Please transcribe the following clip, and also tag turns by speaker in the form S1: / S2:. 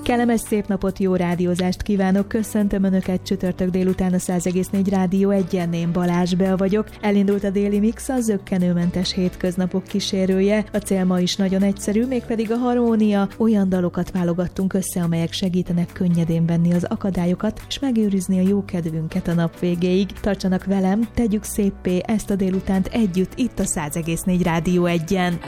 S1: Kellemes szép napot, jó rádiózást kívánok, köszöntöm Önöket csütörtök délután a 100,4 Rádió 1-en, én Balázs Bea vagyok. Elindult a déli mix, a zökkenőmentes hétköznapok kísérője. A cél ma is nagyon egyszerű, mégpedig a harmónia. Olyan dalokat válogattunk össze, amelyek segítenek könnyedén venni az akadályokat, és megőrizni a jó kedvünket a nap végéig. Tartsanak velem, tegyük széppé ezt a délutánt együtt itt a 100,4 Rádió 1-en.